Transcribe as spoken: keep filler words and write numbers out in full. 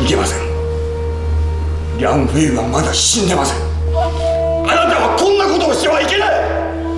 けません。リャン・ウェイはまだ死んでません。あなたはこんなことをしてはいけない。